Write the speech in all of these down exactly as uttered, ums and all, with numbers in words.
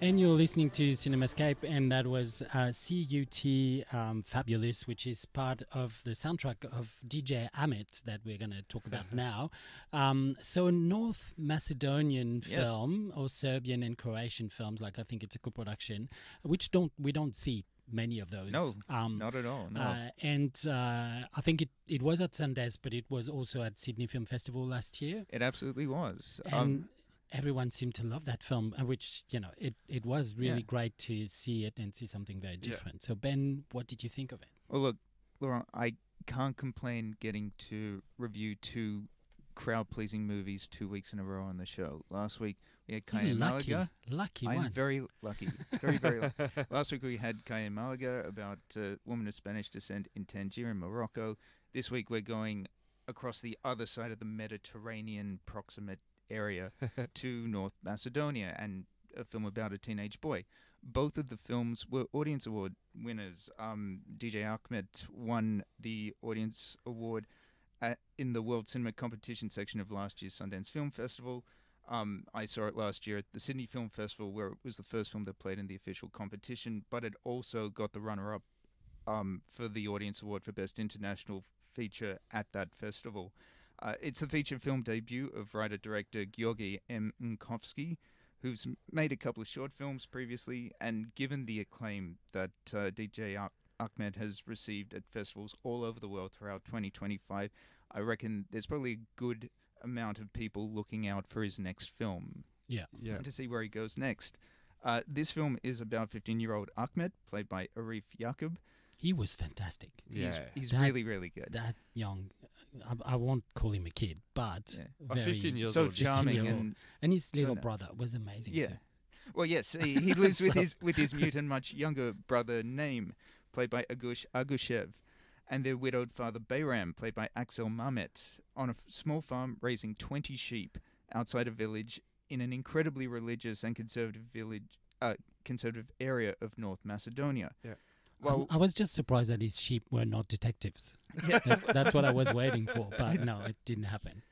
And you're listening to CinemaScape, and that was uh, C U T um, Fabulous, which is part of the soundtrack of D J Amit that we're going to talk about now. Um, so a North Macedonian Yes. film, or Serbian and Croatian films, like I think it's a co-production, which don't we don't see many of those. No, um, not at all. No. Uh, and uh, I think it, it was at Sundance, but it was also at Sydney Film Festival last year. It absolutely was. And Um, everyone seemed to love that film, uh, which, you know, it, it was really Yeah. great to see it and see something very different. So, Ben, what did you think of it? well, look, Laurent, I can't complain getting to review two crowd-pleasing movies two weeks in a row on the show. Last week we had Calle You're lucky, Malaga. lucky I'm one. very lucky. Very, very lucky. Last week we had Calle Malaga, about a woman of Spanish descent in Tangier in Morocco. This week we're going across the other side of the Mediterranean proximate area to North Macedonia, and a film about a teenage boy. Both of the films were Audience Award winners. Um, D J Ahmed won the Audience Award at, in the World Cinema Competition section of last year's Sundance Film Festival. Um, I saw it last year at the Sydney Film Festival, where it was the first film that played in the official competition, but it also got the runner-up um, for the Audience Award for Best International Feature at that festival. Uh, it's the feature film debut of writer-director Georgi M. Nkovsky, who's made a couple of short films previously, and given the acclaim that uh, D J Ah- Ahmed has received at festivals all over the world throughout twenty twenty-five, I reckon there's probably a good amount of people looking out for his next film Yeah. Yeah. and to see where he goes next. Uh, this film is about fifteen-year-old Ahmed, played by Arif Yaqub. He was fantastic. Yeah. He's, he's That- really, really good. That young, I, I won't call him a kid, but Yeah. Oh, very fifteen years so old. charming, fifteen-year-old. and And his so little nice. brother was amazing yeah. too. Well, yes, he, he lives with So- his with his mutant, much younger brother Naim, played by Agush Agushev, and their widowed father Bayram, played by Axel Mamet, on a f- small farm raising twenty sheep outside a village in an incredibly religious and conservative village, uh, conservative area of North Macedonia. Yeah. Well, I, I was just surprised that his sheep were not detectives. yeah. That- that's what I was waiting for, but no, it didn't happen.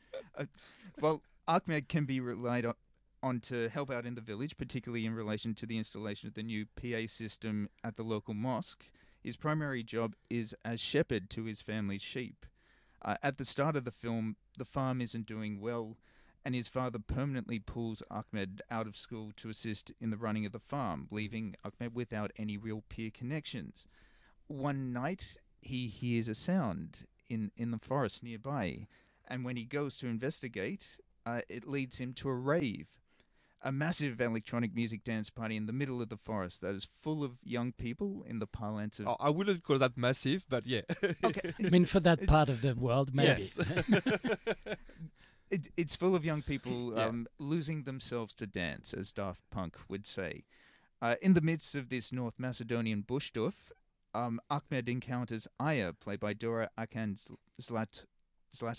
Well, Ahmed can be relied on, on to help out in the village, particularly in relation to the installation of the new P A system at the local mosque. His primary job is as shepherd to his family's sheep. Uh, at the start of the film, the farm isn't doing well, and his father permanently pulls Ahmed out of school to assist in the running of the farm, leaving Ahmed without any real peer connections. One night, he hears a sound in, in the forest nearby, and when he goes to investigate, uh, it leads him to a rave. A massive electronic music dance party in the middle of the forest that is full of young people in the parlance of... Oh, I wouldn't call that massive, but yeah. Okay. I mean, for that part of the world, maybe. It, it's full of young people Yeah. um, losing themselves to dance, as Daft Punk would say. Uh, in the midst of this North Macedonian bushtuff, um, Ahmed encounters Aya, played by Dora Akan Zlat, Zlat,